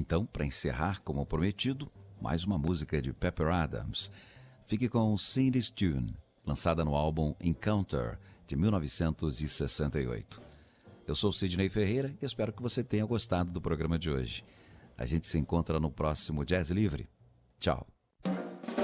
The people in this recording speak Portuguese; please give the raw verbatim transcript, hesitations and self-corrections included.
Então, para encerrar, como prometido, mais uma música de Pepper Adams. Fique com Cindy's Tune, lançada no álbum Encounter, de mil novecentos e sessenta e oito. Eu sou Sidney Ferreira e espero que você tenha gostado do programa de hoje. A gente se encontra no próximo Jazz Livre. Tchau.